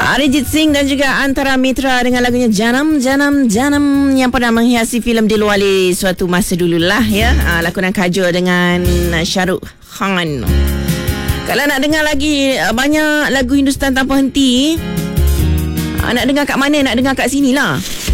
Arijit Singh dan juga Antara Mitra dengan lagunya Janam Janam Janam yang pernah menghiasi filem Dilwale suatu masa dululah ya. Lakonan Kajol dengan Shahrukh Khan. Kalau nak dengar lagi banyak lagu Hindustan tanpa henti, nak dengar kat mana? Nak dengar kat sini lah.